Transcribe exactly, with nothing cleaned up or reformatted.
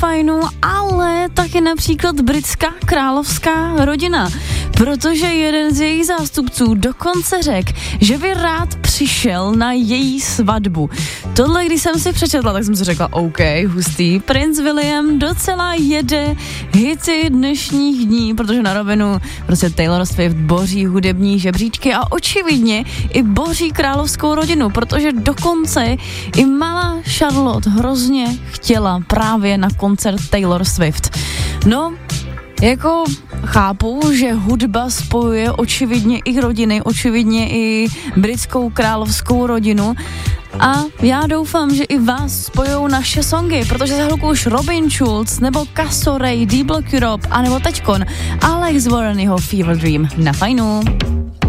fajnu, ale taky například britská královská rodina, protože jeden z jejich zástupců dokonce řekl, že by rád přišel na její svatbu. Tohle, když jsem si přečetla, tak jsem si řekla, OK, hustý, princ William docela jede hity dnešních dní, protože na rovinu prostě Taylor Swift boří hudební žebříčky a očividně i boří královskou rodinu, protože dokonce i malá Charlotte hrozně chtěla právě na koncert Taylor Swift. No, jako chápu, že hudba spojuje očividně i rodiny, očividně i britskou královskou rodinu a já doufám, že i vás spojou naše songy, protože za chvilku už Robin Schulz nebo Casso Ray, D-Block Europe a nebo teďkon Alex Warren jeho Fever Dream na fajnu.